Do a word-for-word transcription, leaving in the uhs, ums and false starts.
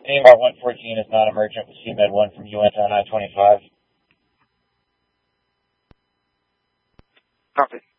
AMR one fourteen is non-emergent with C Med one from U N on I twenty-five. Copy.